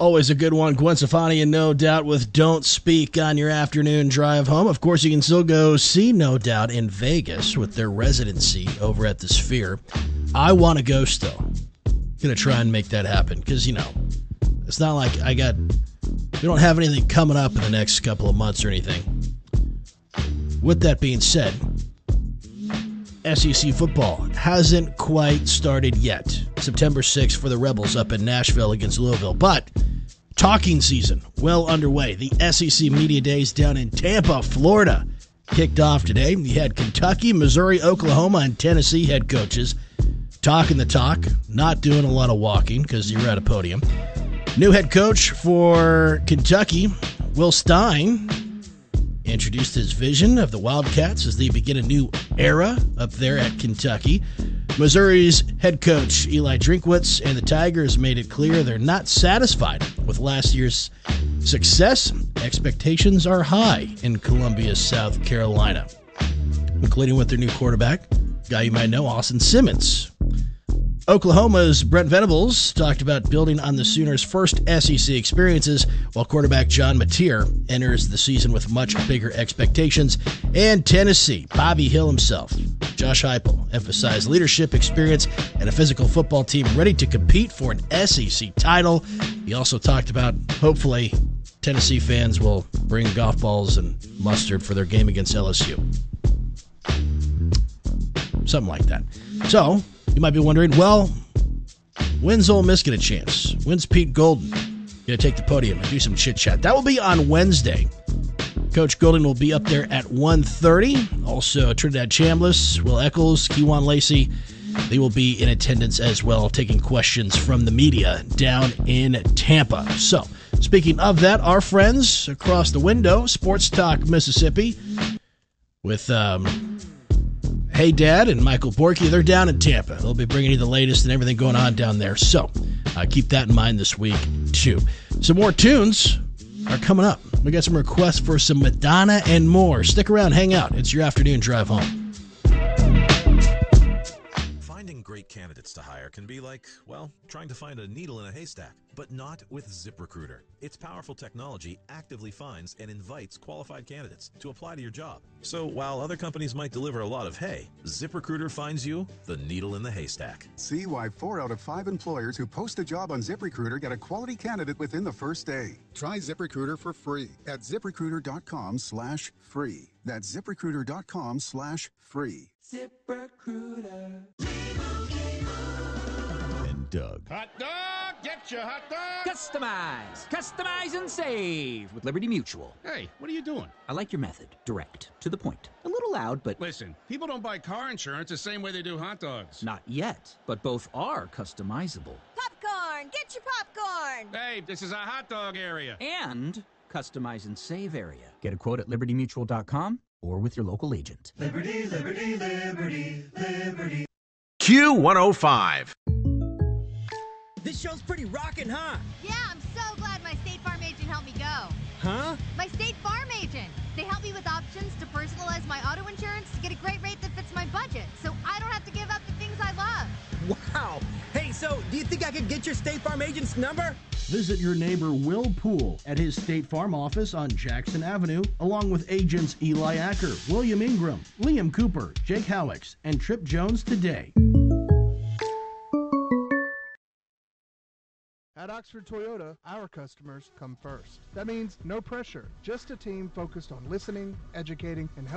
Always a good one. Gwen Stefani and No Doubt with Don't Speak on your afternoon drive home. Of course, you can still go see No Doubt in Vegas with their residency over at the Sphere. I want to go still. Going to try and make that happen because, it's not like we don't have anything coming up in the next couple of months or anything. With that being said, SEC football hasn't quite started yet. September 6th for the Rebels up in Nashville against Louisville. But talking season well underway. The SEC Media Days down in Tampa, Florida kicked off today. You had Kentucky, Missouri, Oklahoma, and Tennessee head coaches talking the talk, not doing a lot of walking because you're at a podium. New head coach for Kentucky, Will Stein, introduced his vision of the Wildcats as they begin a new era up there at Kentucky. Missouri's head coach, Eli Drinkwitz, and the Tigers made it clear they're not satisfied with last year's success. Expectations are high in Columbia, South Carolina, including with their new quarterback, guy you might know, Austin Simmons. Oklahoma's Brent Venables talked about building on the Sooners' first SEC experiences, while quarterback John Mateer enters the season with much bigger expectations. And Tennessee, Bobby Hill himself, Josh Heupel, emphasized leadership, experience, and a physical football team ready to compete for an SEC title. He also talked about, hopefully, Tennessee fans will bring golf balls and mustard for their game against LSU. Something like that. So, you might be wondering, well, when's Ole Miss get a chance? When's Pete Golden going to take the podium and do some chit-chat? That will be on Wednesday. Coach Golden will be up there at 1:30. Also, Trinidad Chambliss, Will Eccles, Kewan Lacey, they will be in attendance as well, taking questions from the media down in Tampa. So, speaking of that, our friends across the window, Sports Talk Mississippi, with Hey Dad and Michael Borky, they're down in Tampa. They'll be bringing you the latest and everything going on down there. So keep that in mind this week, too. Some more tunes are coming up. We got some requests for some Madonna and more. Stick around, hang out. It's your afternoon drive home. Finding great candidates to hire can be like, well, trying to find a needle in a haystack, but not with ZipRecruiter. Its powerful technology actively finds and invites qualified candidates to apply to your job. So while other companies might deliver a lot of hay, ZipRecruiter finds you the needle in the haystack. See why 4 out of 5 employers who post a job on ZipRecruiter get a quality candidate within the first day. Try ZipRecruiter for free at ZipRecruiter.com/free. That's ZipRecruiter.com/free. ZipRecruiter. And Doug. Hot dog! Get your hot dog! Customize and save with Liberty Mutual. Hey, what are you doing? I like your method. Direct. To the point. A little loud, but Listen, people don't buy car insurance the same way they do hot dogs. not yet. But both are customizable. Popcorn! Get your popcorn! Hey, this is a hot dog area. And customize and save area. Get a quote at libertymutual.com or with your local agent. Liberty, liberty, liberty, liberty. Q105. This show's pretty rockin', huh? Yeah, I'm so glad my State Farm agent helped me go. Huh? My State Farm agent! They help me with options to personalize my auto insurance to get a great rate that fits my budget, so I don't have to give up the things I love. Wow. Hey, so do you think I could get your State Farm agent's number? Visit your neighbor Will Poole at his State Farm office on Jackson Avenue, along with agents Eli Acker, William Ingram, Liam Cooper, Jake Howicks, and Trip Jones today. At Oxford Toyota, our customers come first. That means no pressure, just a team focused on listening, educating, and helping.